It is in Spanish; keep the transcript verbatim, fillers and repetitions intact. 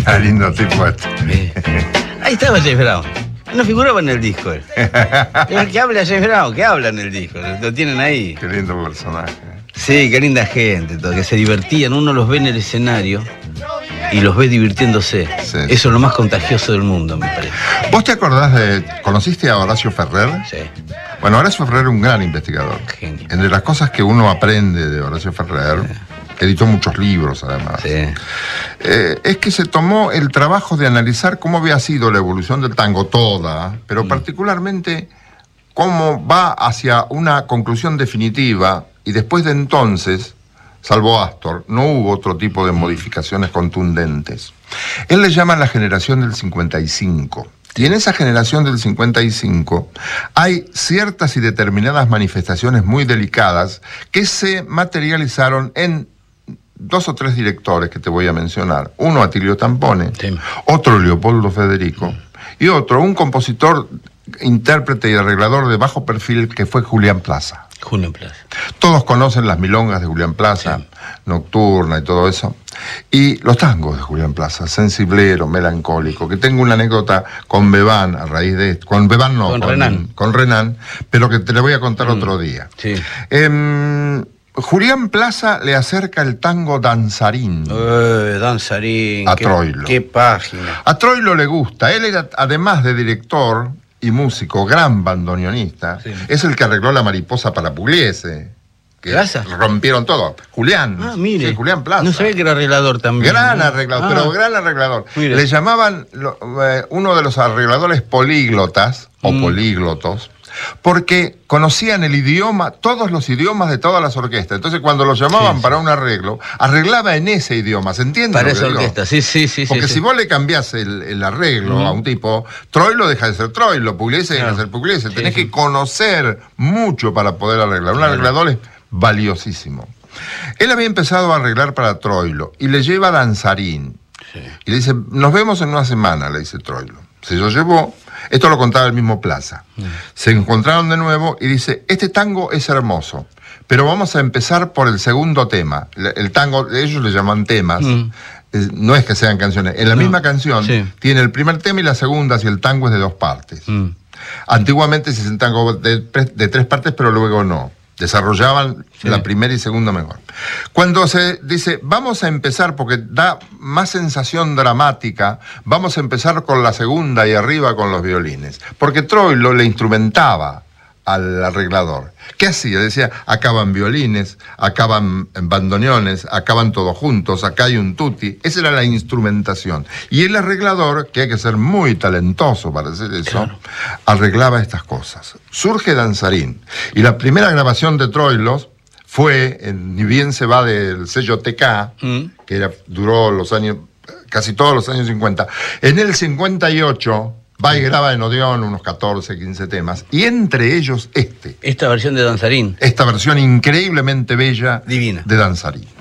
Era lindo tipo este. Sí. Ahí estaba James Brown. No figuraba en el disco él. Que habla James Brown, que habla en el disco. Lo tienen ahí. Qué lindo personaje. Sí, qué linda gente, todo, que se divertían. Uno los ve en el escenario y los ve divirtiéndose. Sí. Eso es lo más contagioso del mundo, me parece. ¿Vos te acordás de... ¿Conociste a Horacio Ferrer? Sí. Bueno, Horacio Ferrer era un gran investigador. Genio. Entre las cosas que uno aprende de Horacio Ferrer, sí, editó muchos libros además, Sí. eh, es que se tomó el trabajo de analizar cómo había sido la evolución del tango toda, pero mm. particularmente cómo va hacia una conclusión definitiva, y después de entonces, salvo Astor, no hubo otro tipo de modificaciones contundentes. Él le llama la generación del cincuenta y cinco. Y en esa generación del cincuenta y cinco hay ciertas y determinadas manifestaciones muy delicadas que se materializaron en dos o tres directores que te voy a mencionar. Uno, Atilio Tampone, sí. Otro, Leopoldo Federico, y otro, un compositor, intérprete y arreglador de bajo perfil que fue Julián Plaza. Julián Plaza. Todos conocen las milongas de Julián Plaza, sí, Nocturna y todo eso. Y los tangos de Julián Plaza, sensiblero, melancólico, que tengo una anécdota con Bebán a raíz de esto. Con Bebán no, con, con Renan. Con Renan, pero que te le voy a contar mm. otro día. Sí. Eh, Julián Plaza le acerca el tango danzarín. Eh, danzarín. A qué, Troilo. Qué página. A Troilo le gusta. Él era, además de director y músico, gran bandoneonista, sí, es el que arregló La Mariposa para Pugliese. Que ¿Plaza? Rompieron todo. Julián. Ah, mire. Sí, Julián Plaza. No sabía que era arreglador también. Gran ¿no? arreglador, ah, pero gran arreglador. Mire. Le llamaban lo, eh, uno de los arregladores políglotas, o mm. políglotos, porque conocían el idioma, todos los idiomas de todas las orquestas. Entonces, cuando lo llamaban sí, para sí. un arreglo, arreglaba en ese idioma, ¿se entiende? Para esa orquesta, sí, sí, sí. Porque sí, si sí. vos le cambiás el, el arreglo mm. a un tipo, Troilo deja de ser Troilo, Pugliese claro. deja de ser Pugliese. Sí, Tenés sí. que conocer mucho para poder arreglar. Un claro. arreglador es valiosísimo. Él había empezado a arreglar para Troilo y le lleva Danzarín. Sí. Y le dice, nos vemos en una semana, le dice Troilo. Se lo llevó. Esto lo contaba el mismo Plaza. Mm. Se encontraron de nuevo y dice, este tango es hermoso, pero vamos a empezar por el segundo tema. El tango, ellos le llaman temas, mm. no es que sean canciones. En la no. misma canción sí. tiene el primer tema y la segunda, si el tango es de dos partes. Mm. Antiguamente se hacían tango de, de tres partes, pero luego no. Desarrollaban sí. la primera y segunda mejor. Cuando se dice, vamos a empezar, porque da más sensación dramática, vamos a empezar con la segunda y arriba con los violines. Porque Troilo le instrumentaba al arreglador. ¿Qué hacía? Decía, acaban violines, acaban bandoneones, acaban todos juntos, acá hay un tutti. Esa era la instrumentación. Y el arreglador, que hay que ser muy talentoso para hacer eso, claro. arreglaba estas cosas. Surge Danzarín. Y la primera grabación de Troilo fue, en, ni bien se va del sello T K, mm. que era, duró los años, casi todos los años cincuenta. En el cincuenta y ocho... va y graba en Odeón unos catorce, quince temas, y entre ellos este. Esta versión de Danzarín. Esta versión increíblemente bella Divina. de Danzarín.